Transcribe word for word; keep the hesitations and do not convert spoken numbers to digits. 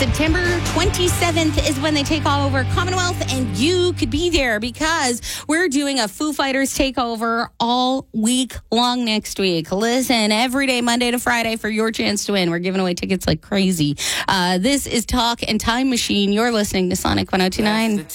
September twenty-seventh is when they take over Commonwealth, and you could be there because we're doing a Foo Fighters takeover all week long next week. Listen, every day, Monday to Friday, for your chance to win. We're giving away tickets like crazy. Uh, this is Talk and Time Machine. You're listening to Sonic one oh two point nine.